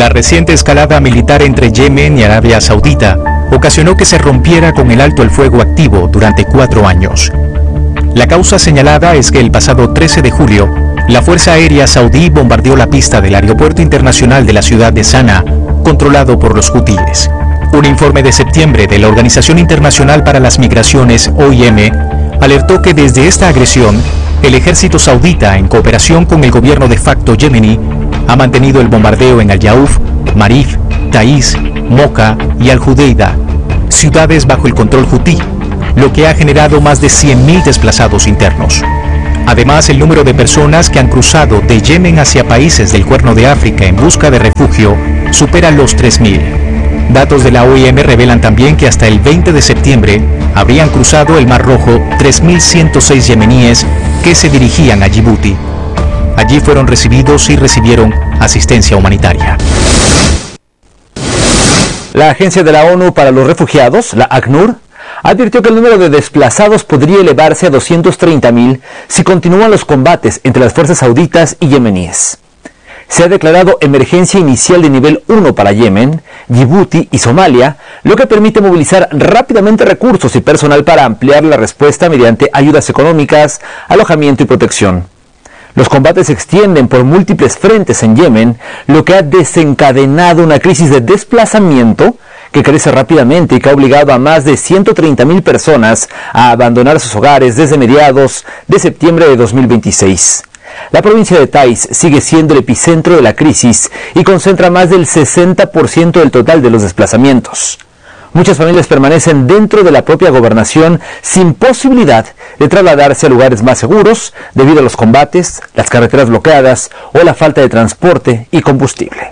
La reciente escalada militar entre Yemen y Arabia Saudita ocasionó que se rompiera con el alto el fuego activo durante 4 años. La causa señalada es que el pasado 13 de julio, la Fuerza Aérea Saudí bombardeó la pista del aeropuerto internacional de la ciudad de Sanaa, controlado por los hutíes. Un informe de septiembre de la Organización Internacional para las Migraciones, OIM, alertó que desde esta agresión, el ejército saudita, en cooperación con el gobierno de facto yemení, ha mantenido el bombardeo en Al-Yauf, Marif, Taiz, Moka y Al-Judeida, ciudades bajo el control hutí, lo que ha generado más de 100.000 desplazados internos. Además, el número de personas que han cruzado de Yemen hacia países del Cuerno de África en busca de refugio supera los 3.000. Datos de la OIM revelan también que hasta el 20 de septiembre habrían cruzado el Mar Rojo 3.106 yemeníes que se dirigían a Djibouti. Allí fueron recibidos y recibieron asistencia humanitaria. La Agencia de la ONU para los Refugiados, la ACNUR, advirtió que el número de desplazados podría elevarse a 230.000 si continúan los combates entre las fuerzas sauditas y yemeníes. Se ha declarado emergencia inicial de nivel 1 para Yemen, Djibouti y Somalia, lo que permite movilizar rápidamente recursos y personal para ampliar la respuesta mediante ayudas económicas, alojamiento y protección. Los combates se extienden por múltiples frentes en Yemen, lo que ha desencadenado una crisis de desplazamiento que crece rápidamente y que ha obligado a más de 130.000 personas a abandonar sus hogares desde mediados de septiembre de 2026. La provincia de Taiz sigue siendo el epicentro de la crisis y concentra más del 60% del total de los desplazamientos. Muchas familias permanecen dentro de la propia gobernación sin posibilidad de trasladarse a lugares más seguros debido a los combates, las carreteras bloqueadas o la falta de transporte y combustible.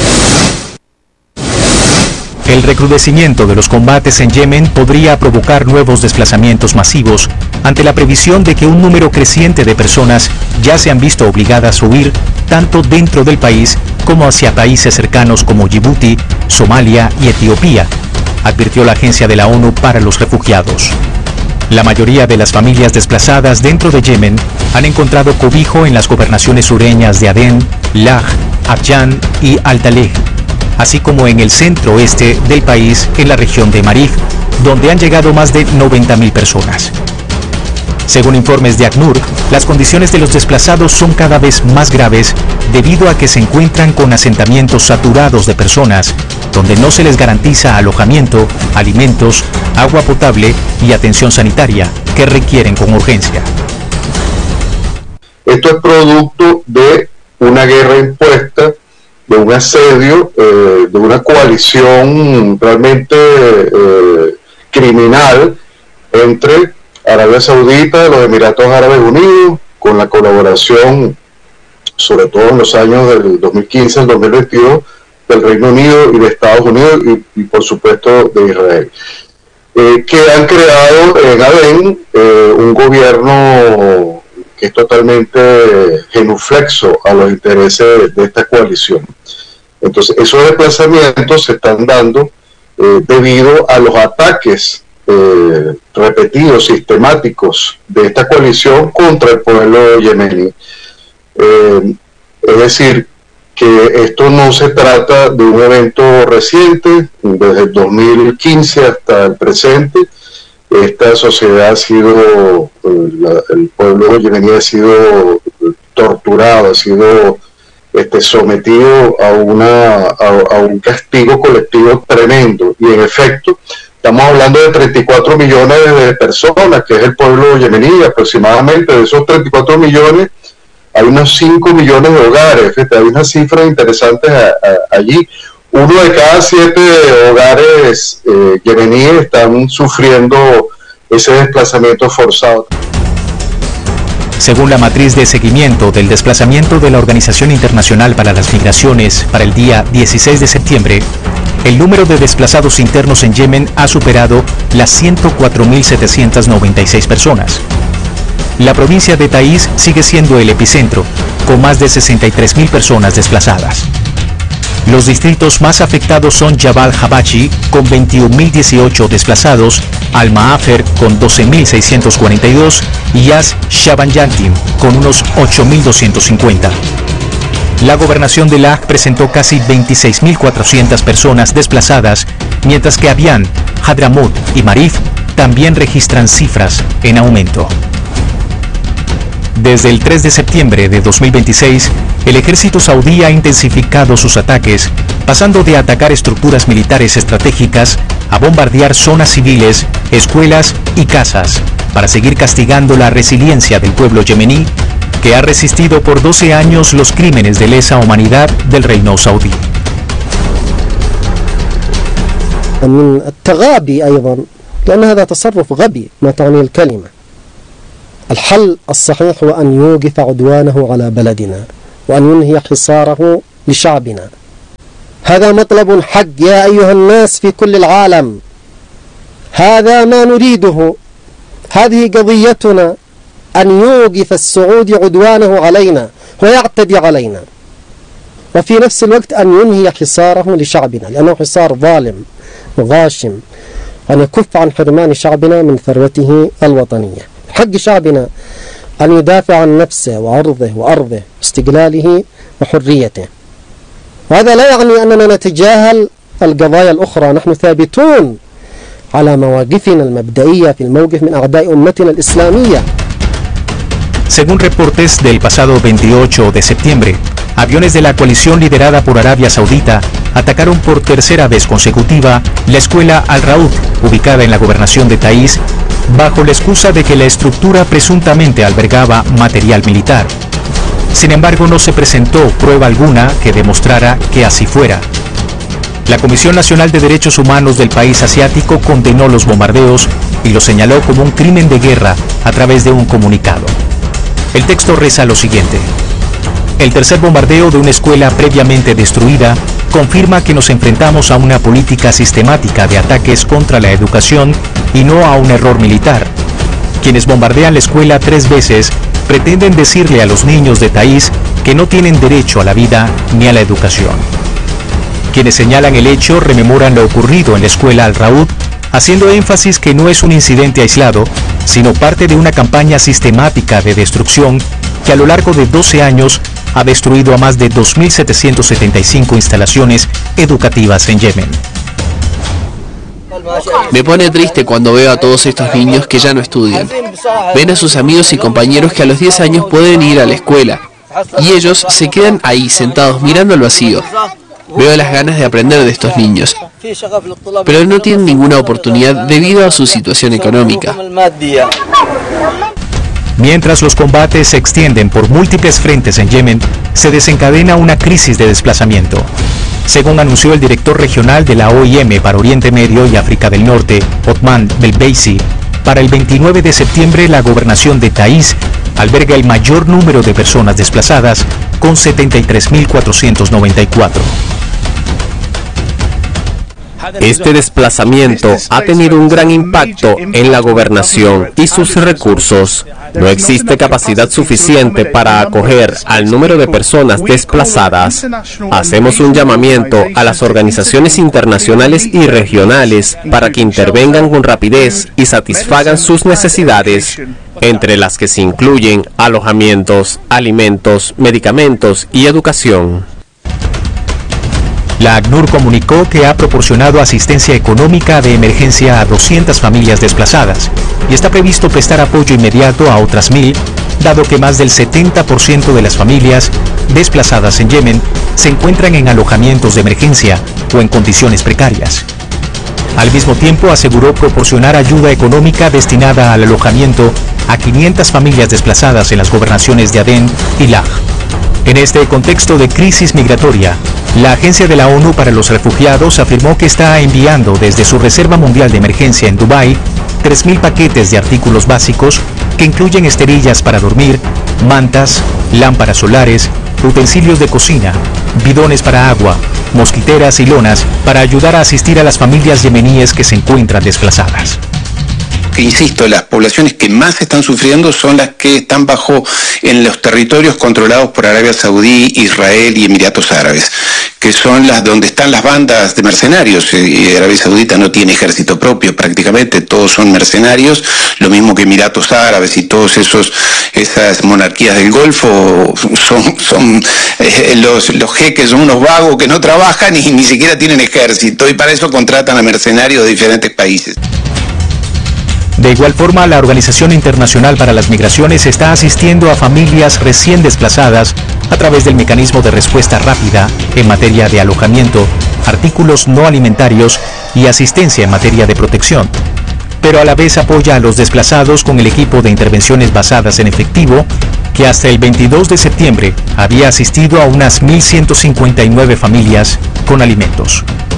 El recrudecimiento de los combates en Yemen podría provocar nuevos desplazamientos masivos ante la previsión de que un número creciente de personas ya se han visto obligadas a huir tanto dentro del país como hacia países cercanos como Djibouti, Somalia y Etiopía, advirtió la Agencia de la ONU para los Refugiados. La mayoría de las familias desplazadas dentro de Yemen han encontrado cobijo en las gobernaciones sureñas de Adén, Laj, Abyan y Al-Talej, así como en el centro-oeste del país, en la región de Marif, donde han llegado más de 90.000 personas. Según informes de ACNUR, las condiciones de los desplazados son cada vez más graves debido a que se encuentran con asentamientos saturados de personas, donde no se les garantiza alojamiento, alimentos, agua potable y atención sanitaria que requieren con urgencia. Esto es producto de una guerra impuesta, de un asedio, de una coalición realmente criminal entre Arabia Saudita, los Emiratos Árabes Unidos, con la colaboración, sobre todo en los años del 2015 al 2022, del Reino Unido y de Estados Unidos y por supuesto de Israel, que han creado en Adén un gobierno que es totalmente genuflexo a los intereses de esta coalición. Entonces, esos desplazamientos se están dando debido a los ataques repetidos, sistemáticos de esta coalición contra el pueblo yemení. Es decir, que esto no se trata de un evento reciente, desde el 2015 hasta el presente. Esta sociedad ha sido, el pueblo yemení ha sido torturado, ha sido sometido a un castigo colectivo tremendo, y en efecto estamos hablando de 34 millones de personas, que es el pueblo yemení. Aproximadamente de esos 34 millones hay unos 5 millones de hogares. Hay unas cifras interesantes allí. 1 de cada 7 hogares yemeníes están sufriendo ese desplazamiento forzado. Según la matriz de seguimiento del desplazamiento de la Organización Internacional para las Migraciones para el día 16 de septiembre, el número de desplazados internos en Yemen ha superado las 104.796 personas. La provincia de Taiz sigue siendo el epicentro, con más de 63.000 personas desplazadas. Los distritos más afectados son Jabal Habachi, con 21.018 desplazados, Al-Maafer, con 12.642, y Yas Shaban Yantim, con unos 8.250. La gobernación de Laj presentó casi 26.400 personas desplazadas, mientras que Abian, Hadramaut y Marif también registran cifras en aumento. Desde el 3 de septiembre de 2026, el ejército saudí ha intensificado sus ataques, pasando de atacar estructuras militares estratégicas a bombardear zonas civiles, escuelas y casas, para seguir castigando la resiliencia del pueblo yemení, que ha resistido por 12 años los crímenes de lesa humanidad del reino saudí. من التغابي أيضا لأن هذا تصرف غبي ما تعني الكلمة. الحل الصحيح هو أن يوقف عدوانه على بلدنا وأن ينهي حصاره لشعبنا. هذا مطلب حق يا أيها الناس في كل العالم. هذا ما نريده. هذه قضيتنا، أن يوقف السعودي عدوانه علينا ويعتدي علينا، وفي نفس الوقت أن ينهي حصاره لشعبنا، لأنه حصار ظالم وغاشم، أن يكف عن حرمان شعبنا من ثروته الوطنية. حق شعبنا أن يدافع عن نفسه وعرضه وأرضه واستقلاله وحريته. وهذا لا يعني أننا نتجاهل القضايا الأخرى. نحن ثابتون على مواقفنا المبدئية في الموقف من أعداء أمتنا الإسلامية. Según reportes del pasado 28 de septiembre, aviones de la coalición liderada por Arabia Saudita atacaron por tercera vez consecutiva la escuela Al-Raud, ubicada en la gobernación de Taiz, bajo la excusa de que la estructura presuntamente albergaba material militar. Sin embargo, no se presentó prueba alguna que demostrara que así fuera. La Comisión Nacional de Derechos Humanos del país asiático condenó los bombardeos y los señaló como un crimen de guerra a través de un comunicado. El texto reza lo siguiente: el tercer bombardeo de una escuela previamente destruida confirma que nos enfrentamos a una política sistemática de ataques contra la educación y no a un error militar. Quienes bombardean la escuela 3 veces pretenden decirle a los niños de Taiz que no tienen derecho a la vida ni a la educación. Quienes señalan el hecho rememoran lo ocurrido en la escuela Al-Raud, haciendo énfasis que no es un incidente aislado, sino parte de una campaña sistemática de destrucción que a lo largo de 12 años ha destruido a más de 2.775 instalaciones educativas en Yemen. Me pone triste cuando veo a todos estos niños que ya no estudian. Ven a sus amigos y compañeros que a los 10 años pueden ir a la escuela, y ellos se quedan ahí sentados mirando al vacío. Veo las ganas de aprender de estos niños, pero no tienen ninguna oportunidad debido a su situación económica. Mientras los combates se extienden por múltiples frentes en Yemen, se desencadena una crisis de desplazamiento. Según anunció el director regional de la OIM para Oriente Medio y África del Norte, Othman Belbeisi, para el 29 de septiembre la gobernación de Taiz alberga el mayor número de personas desplazadas, con 73.494. Este desplazamiento ha tenido un gran impacto en la gobernación y sus recursos. No existe capacidad suficiente para acoger al número de personas desplazadas. Hacemos un llamamiento a las organizaciones internacionales y regionales para que intervengan con rapidez y satisfagan sus necesidades, entre las que se incluyen alojamientos, alimentos, medicamentos y educación. La ACNUR comunicó que ha proporcionado asistencia económica de emergencia a 200 familias desplazadas y está previsto prestar apoyo inmediato a otras 1.000, dado que más del 70% de las familias desplazadas en Yemen se encuentran en alojamientos de emergencia o en condiciones precarias. Al mismo tiempo, aseguró proporcionar ayuda económica destinada al alojamiento a 500 familias desplazadas en las gobernaciones de Adén y Laj. En este contexto de crisis migratoria, la Agencia de la ONU para los Refugiados afirmó que está enviando desde su Reserva Mundial de Emergencia en Dubái 3.000 paquetes de artículos básicos que incluyen esterillas para dormir, mantas, lámparas solares, utensilios de cocina, bidones para agua, mosquiteras y lonas para ayudar a asistir a las familias yemeníes que se encuentran desplazadas. Insisto, las poblaciones que más están sufriendo son las que están en los territorios controlados por Arabia Saudí, Israel y Emiratos Árabes. que son las donde están las bandas de mercenarios. Y Arabia Saudita no tiene ejército propio prácticamente, todos son mercenarios, lo mismo que Emiratos Árabes y todos esas monarquías del Golfo son los jeques son unos vagos que no trabajan y ni siquiera tienen ejército, y para eso contratan a mercenarios de diferentes países. De igual forma, la Organización Internacional para las Migraciones está asistiendo a familias recién desplazadas a través del mecanismo de respuesta rápida en materia de alojamiento, artículos no alimentarios y asistencia en materia de protección. Pero a la vez apoya a los desplazados con el equipo de intervenciones basadas en efectivo, que hasta el 22 de septiembre había asistido a unas 1.159 familias con alimentos.